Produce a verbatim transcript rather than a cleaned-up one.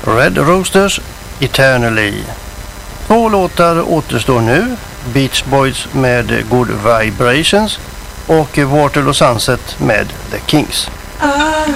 Red Roosters, Eternally. Två låtar återstår nu. Beach Boys med Good Vibrations och Waterloo Sunset med The Kings.